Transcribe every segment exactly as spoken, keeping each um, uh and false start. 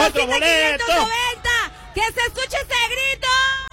Sabrosita quinientos noventa. ¡Que se escuche ese grito!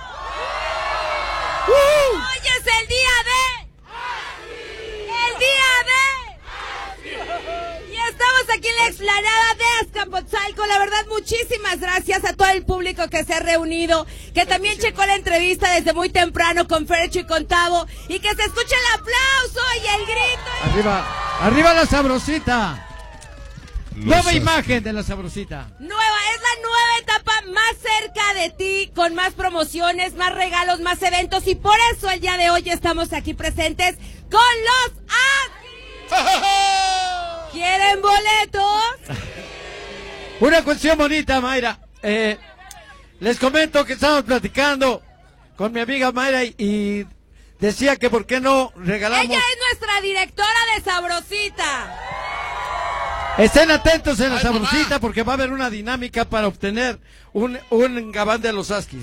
Uh. Hoy es el día de... ¡El día de... Y estamos aquí en la explanada de Azcapotzalco. La verdad, muchísimas gracias a todo el público que se ha reunido, que también checó la entrevista desde muy temprano con Fercho y con Tavo, y que se escuche el aplauso y el grito. Arriba, arriba la Sabrosita. Nueva imagen de la Sabrosita. Nueva, es la nueva etapa más cerca de ti, con más promociones, más regalos, más eventos, y por eso el día de hoy estamos aquí presentes con los Askis. ¿Quieren boletos? Una cuestión bonita, Mayra. Eh, les comento que estamos platicando con mi amiga Mayra y, y decía que por qué no regalamos... Ella es nuestra directora de Sabrosita. Estén atentos en la Sabrosita porque va a haber una dinámica para obtener un, un gabán de los Askis.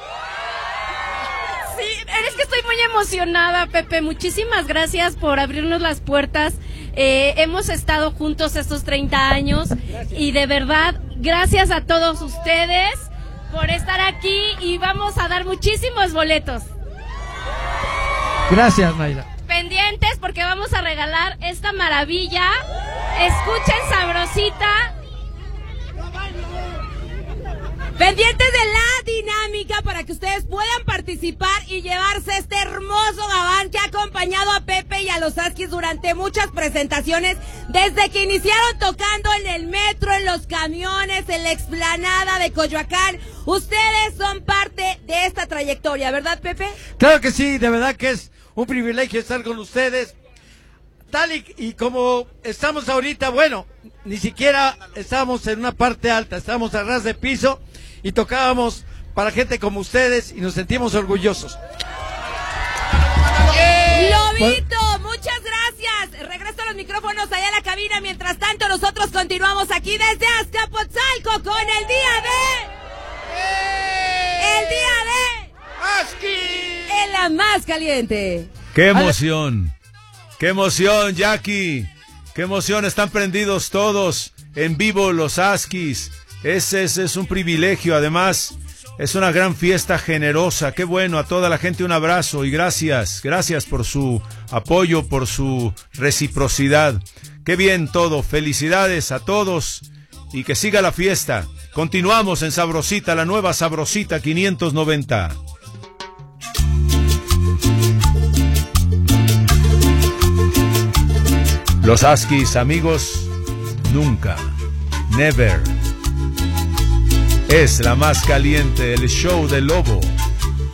Sí, es que estoy muy emocionada, Pepe. Muchísimas gracias por abrirnos las puertas. Eh, hemos estado juntos estos treinta años y de verdad, gracias a todos ustedes por estar aquí y vamos a dar muchísimos boletos. Gracias, Mayra. Pendientes porque vamos a regalar esta maravilla. Escuchen Sabrosita. Pendientes de la dinámica para que ustedes puedan participar y llevarse este hermoso gabán que ha acompañado a Pepe y a los Askis durante muchas presentaciones, desde que iniciaron tocando en el metro, en los camiones, en la explanada de Coyoacán. Ustedes son parte de esta trayectoria, ¿verdad, Pepe? Claro que sí, de verdad que es un privilegio estar con ustedes. Tal y, y como estamos ahorita, bueno, ni siquiera estábamos en una parte alta, estábamos a ras de piso y tocábamos para gente como ustedes y nos sentimos orgullosos. Lobito, muchas gracias. Regreso a los micrófonos allá a la cabina. Mientras tanto, nosotros continuamos aquí desde Azcapotzalco con el día de... El día de... Askis. En la más caliente. ¡Qué emoción! ¡Qué emoción, Jackie! ¡Qué emoción! Están prendidos todos en vivo los Askis. Ese, ese es un privilegio, además es una gran fiesta generosa. Qué bueno, a toda la gente un abrazo y gracias, gracias por su apoyo, por su reciprocidad. Qué bien todo, felicidades a todos y que siga la fiesta. Continuamos en Sabrosita, la nueva Sabrosita quinientos noventa. Los Askis, amigos, nunca, never. Es la más caliente, el show del lobo.